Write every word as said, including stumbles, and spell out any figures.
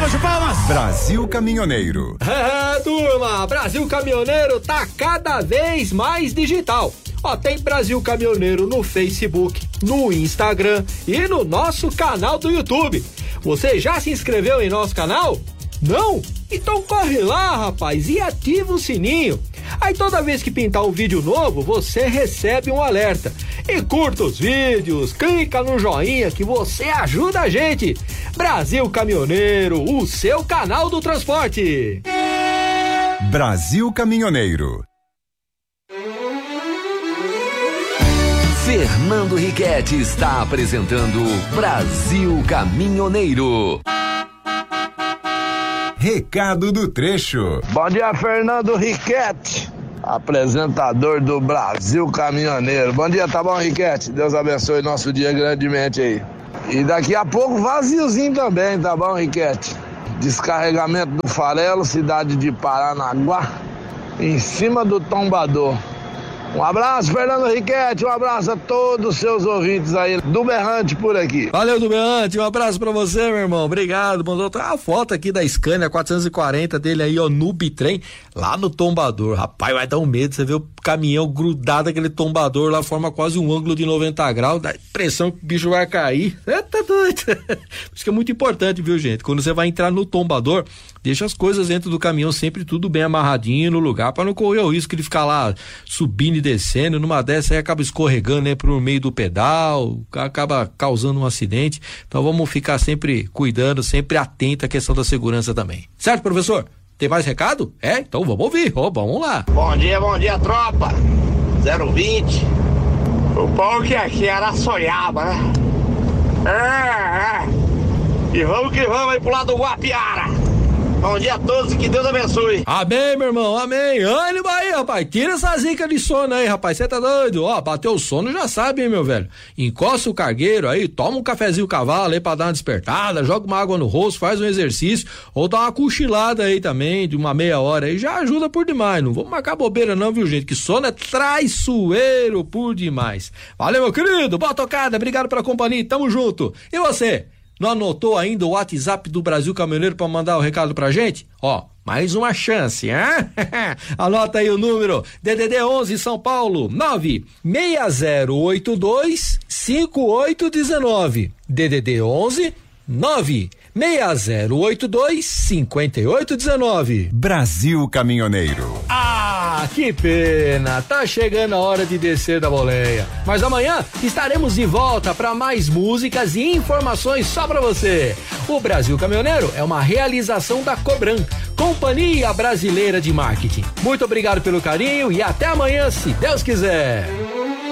Salve de palmas! Brasil Caminhoneiro. É, turma, Brasil Caminhoneiro tá cada vez mais digital. Ó, tem Brasil Caminhoneiro no Facebook, no Instagram e no nosso canal do YouTube. Você já se inscreveu em nosso canal? Não? Então corre lá, rapaz, e ativa o sininho. Aí toda vez que pintar um vídeo novo, você recebe um alerta. E curta os vídeos, clica no joinha que você ajuda a gente. Brasil Caminhoneiro, o seu canal do transporte. Brasil Caminhoneiro. Fernando Riquetti está apresentando Brasil Caminhoneiro. Recado do trecho. Bom dia, Fernando Riquetti, apresentador do Brasil Caminhoneiro. Bom dia, tá bom, Riquetti? Deus abençoe nosso dia grandemente aí. E daqui a pouco vaziozinho também, tá bom, Riquetti? Descarregamento do farelo, cidade de Paranaguá, em cima do tombador. Um abraço, Fernando Riquetti, um abraço a todos os seus ouvintes aí do Berrante por aqui. Valeu, do Berrante, um abraço pra você, meu irmão, obrigado. Mandou uma foto aqui da Scania quatrocentos e quarenta dele aí, ó, no bitrem, lá no tombador. Rapaz, vai dar um medo, você vê o caminhão grudado aquele tombador lá, forma quase um ângulo de noventa graus, dá a impressão que o bicho vai cair. É, tá doido. Isso que é muito importante, viu, gente? Quando você vai entrar no tombador, deixa as coisas dentro do caminhão sempre tudo bem amarradinho no lugar, pra não correr o risco de ficar lá subindo e descendo, numa dessa aí acaba escorregando, né, pro meio do pedal, acaba causando um acidente. Então vamos ficar sempre cuidando, sempre atento à questão da segurança também. Certo, professor? Tem mais recado? É? Então vamos ouvir. Oh, vamos lá. Bom dia, bom dia, tropa. zero vinte. O pau que aqui era sonhava, né? É, é. E vamos que vamos aí pro lado do Guapiara. Bom dia a todos e que Deus abençoe. Amém, meu irmão, amém. Ânimo aí, rapaz. Tira essa zica de sono aí, rapaz. Você tá doido? Ó, bateu o sono, já sabe, hein, meu velho. Encosta o cargueiro aí, toma um cafezinho cavalo aí pra dar uma despertada, joga uma água no rosto, faz um exercício, ou dá uma cochilada aí também, de uma meia hora aí, já ajuda por demais. Não vamos marcar bobeira não, viu, gente? Que sono é traiçoeiro por demais. Valeu, meu querido. Boa tocada, obrigado pela companhia, tamo junto. E você? Não anotou ainda o WhatsApp do Brasil Caminhoneiro para mandar o recado pra gente? Ó, mais uma chance, hein? Anota aí o número, D D D onze São Paulo, nove seis zero oito dois cinco oito um nove. D D D onze nove seis zero oito dois cinco oito um nove. Brasil Caminhoneiro. Ah, que pena, tá chegando a hora de descer da boleia, mas amanhã estaremos de volta para mais músicas e informações só para você. O Brasil Caminhoneiro é uma realização da Cobran, Companhia Brasileira de Marketing. Muito obrigado pelo carinho e até amanhã, se Deus quiser.